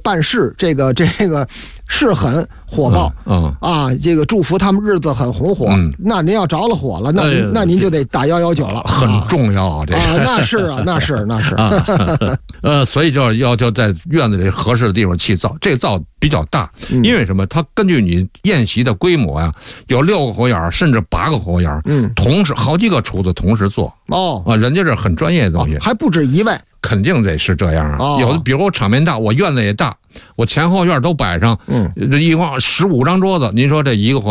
办事这个是很火爆，这个祝福他们日子很红火。那您要着了火了，那您就得打119了， 很重要啊，这个那是啊，那是所以要在院子里合适的地方砌灶，这个灶比较大，因为什么？它根据你宴席的规模呀，有6个火眼甚至8个火眼，同时好几个厨子同时做人家这很专业的东西， 还不止1位。 肯定得是这样啊！有的，比如我场面大，我院子也大，我前后院都摆上，一共15张桌子，您说这一个火